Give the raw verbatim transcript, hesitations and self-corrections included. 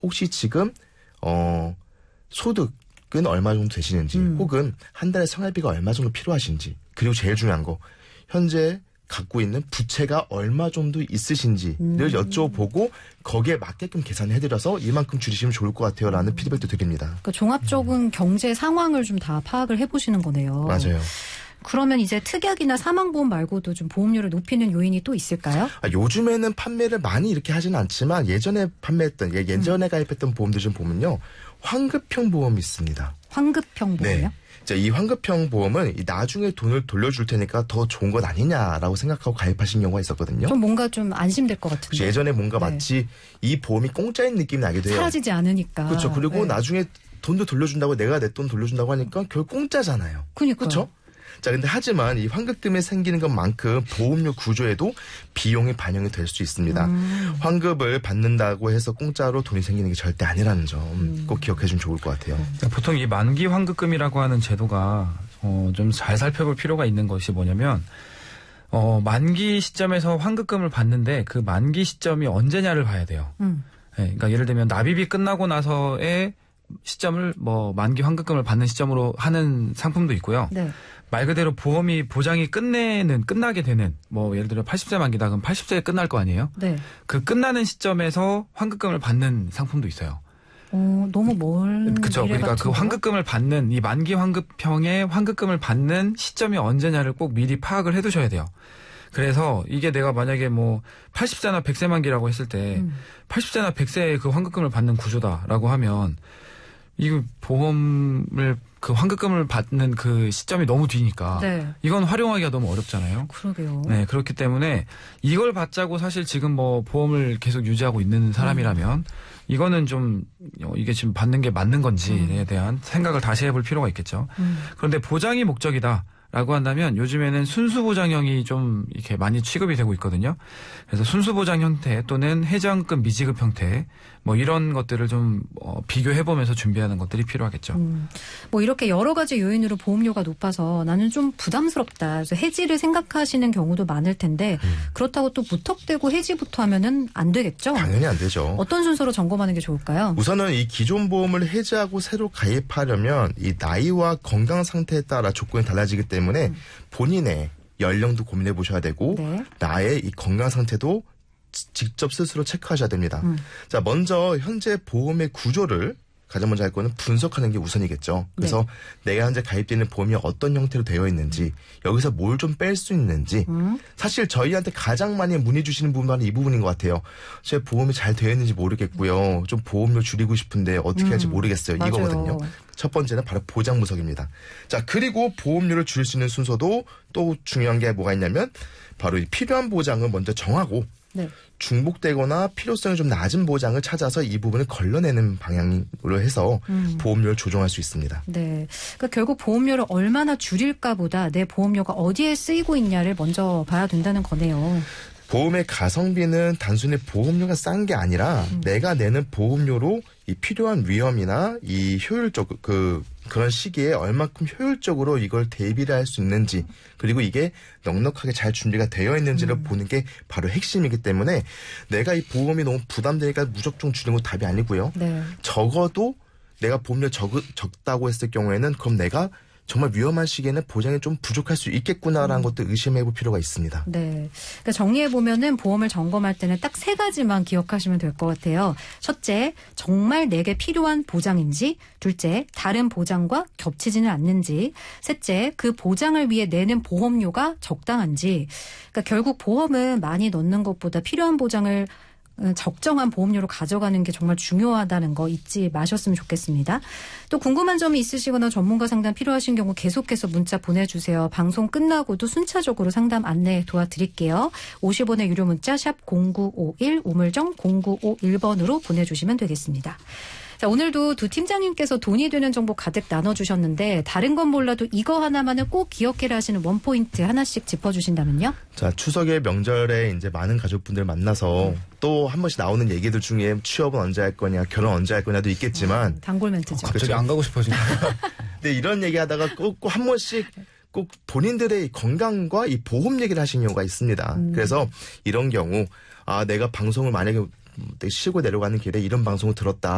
혹시 지금 어 소득은 얼마 정도 되시는지 음. 혹은 한 달에 생활비가 얼마 정도 필요하신지 그리고 제일 중요한 거 현재 갖고 있는 부채가 얼마 정도 있으신지를 음. 여쭤보고 거기에 맞게끔 계산해드려서 이만큼 줄이시면 좋을 것 같아요 라는 음. 피드백도 드립니다. 그러니까 종합적인 음. 경제 상황을 좀 다 파악을 해보시는 거네요. 맞아요. 그러면 이제 특약이나 사망보험 말고도 좀 보험료를 높이는 요인이 또 있을까요? 아, 요즘에는 판매를 많이 이렇게 하지는 않지만 예전에 판매했던, 예전에 음. 가입했던 보험들 좀 보면요. 환급형 보험이 있습니다. 환급형 보험이요? 네. 자, 이 환급형 보험은 나중에 돈을 돌려줄 테니까 더 좋은 것 아니냐라고 생각하고 가입하신 경우가 있었거든요. 좀 뭔가 좀 안심될 것 같은데. 예전에 뭔가 네. 마치 이 보험이 공짜인 느낌이 나기도 해요. 사라지지 않으니까. 그렇죠. 그리고 네. 나중에 돈도 돌려준다고 내가 내 돈 돌려준다고 하니까 결국 공짜잖아요. 그러니까요. 그렇죠? 자, 근데 하지만 이 환급금이 생기는 것만큼 보험료 구조에도 비용이 반영이 될 수 있습니다. 음. 환급을 받는다고 해서 공짜로 돈이 생기는 게 절대 아니라는 점 꼭 음. 기억해 주면 좋을 것 같아요. 보통 이 만기 환급금이라고 하는 제도가 어, 좀 잘 살펴볼 필요가 있는 것이 뭐냐면 어, 만기 시점에서 환급금을 받는데 그 만기 시점이 언제냐를 봐야 돼요. 음. 네, 그러니까 예를 들면 납입이 끝나고 나서의 시점을 뭐 만기 환급금을 받는 시점으로 하는 상품도 있고요. 네. 말 그대로 보험이 보장이 끝내는 끝나게 되는 뭐 예를 들어 팔십 세 만기다 그럼 팔십 세에 끝날 거 아니에요? 네. 그 끝나는 시점에서 환급금을 받는 상품도 있어요. 어, 너무 멀. 그렇죠. 그러니까 그 환급금을 받는 이 만기 환급형의 환급금을 받는 시점이 언제냐를 꼭 미리 파악을 해두셔야 돼요. 그래서 이게 내가 만약에 뭐 팔십 세나 백 세 만기라고 했을 때 음. 팔십 세나 백 세에 그 환급금을 받는 구조다라고 하면 이 보험을 그 환급금을 받는 그 시점이 너무 뒤니까 네. 이건 활용하기가 너무 어렵잖아요. 그러게요. 네, 그렇기 때문에 이걸 받자고 사실 지금 뭐 보험을 계속 유지하고 있는 사람이라면 음. 이거는 좀 이게 지금 받는 게 맞는 건지에 음. 대한 생각을 다시 해볼 필요가 있겠죠. 음. 그런데 보장이 목적이다. 라고 한다면 요즘에는 순수보장형이 좀 이렇게 많이 취급이 되고 있거든요. 그래서 순수보장 형태 또는 해장급 미지급 형태 뭐 이런 것들을 좀 어, 비교해보면서 준비하는 것들이 필요하겠죠. 음, 뭐 이렇게 여러 가지 요인으로 보험료가 높아서 나는 좀 부담스럽다. 그래서 해지를 생각하시는 경우도 많을 텐데 음. 그렇다고 또 무턱대고 해지부터 하면은 안 되겠죠? 당연히 안 되죠. 어떤 순서로 점검하는 게 좋을까요? 우선은 이 기존 보험을 해지하고 새로 가입하려면 이 나이와 건강 상태에 따라 조건이 달라지기 때문에 때문에 음. 본인의 연령도 고민해 보셔야 되고 네. 나의 이 건강 상태도 직접 스스로 체크하셔야 됩니다. 음. 자, 먼저 현재 보험의 구조를 가장 먼저 할 거는 분석하는 게 우선이겠죠. 그래서 네. 내가 현재 가입되어 있는 보험이 어떤 형태로 되어 있는지 여기서 뭘 좀 뺄 수 있는지 음. 사실 저희한테 가장 많이 문의 주시는 부분은 이 부분인 것 같아요. 제 보험이 잘 되어 있는지 모르겠고요. 좀 보험료 줄이고 싶은데 어떻게 음. 할지 모르겠어요. 맞아요. 이거거든요. 첫 번째는 바로 보장 분석입니다. 자, 그리고 보험료를 줄일 수 있는 순서도 또 중요한 게 뭐가 있냐면 바로 이 필요한 보장을 먼저 정하고 네. 중복되거나 필요성이 좀 낮은 보장을 찾아서 이 부분을 걸러내는 방향으로 해서 음. 보험료를 조정할 수 있습니다. 네, 그러니까 결국 보험료를 얼마나 줄일까보다 내 보험료가 어디에 쓰이고 있냐를 먼저 봐야 된다는 거네요. 보험의 가성비는 단순히 보험료가 싼 게 아니라 음. 내가 내는 보험료로 이 필요한 위험이나 이 효율적 그 그런 시기에 얼마큼 효율적으로 이걸 대비를 할 수 있는지 그리고 이게 넉넉하게 잘 준비가 되어 있는지를 음. 보는 게 바로 핵심이기 때문에 내가 이 보험이 너무 부담되니까 무작정 줄이는 건 답이 아니고요. 네. 적어도 내가 보험료 적, 적다고 했을 경우에는 그럼 내가 정말 위험한 시기에는 보장이 좀 부족할 수 있겠구나라는 음. 것도 의심해볼 필요가 있습니다. 네, 그러니까 정리해보면은 보험을 점검할 때는 딱 세 가지만 기억하시면 될 것 같아요. 첫째, 정말 내게 필요한 보장인지. 둘째, 다른 보장과 겹치지는 않는지. 셋째, 그 보장을 위해 내는 보험료가 적당한지. 그러니까 결국 보험은 많이 넣는 것보다 필요한 보장을 적정한 보험료로 가져가는 게 정말 중요하다는 거 잊지 마셨으면 좋겠습니다. 또 궁금한 점이 있으시거나 전문가 상담 필요하신 경우 계속해서 문자 보내주세요. 방송 끝나고도 순차적으로 상담 안내 도와드릴게요. 오십 원의 유료 문자 샵 공구오일 우물정 공구오일 번으로 보내주시면 되겠습니다. 자, 오늘도 두 팀장님께서 돈이 되는 정보 가득 나눠주셨는데 다른 건 몰라도 이거 하나만은 꼭 기억해라 하시는 원포인트 하나씩 짚어주신다면요? 자, 추석의 명절에 이제 많은 가족분들 만나서 음. 또 한 번씩 나오는 얘기들 중에 취업은 언제 할 거냐, 결혼 언제 할 거냐도 있겠지만 음, 단골 멘트죠. 어, 갑자기 안 가고 싶어지네. 근데 이런 얘기하다가 꼭 한 번씩 꼭 본인들의 건강과 이 보험 얘기를 하시는 경우가 있습니다. 음. 그래서 이런 경우 아 내가 방송을 만약에 쉬고 내려가는 길에 이런 방송을 들었다.